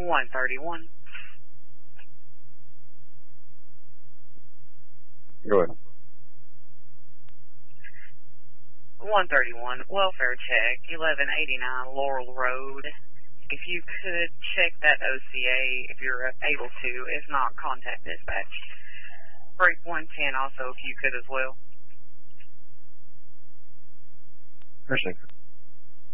131. Go ahead. 131, welfare check, 1189 Laurel Road. If you could check that OCA if you're able to. If not, contact dispatch. Break 110 also if you could as well. Appreciate it.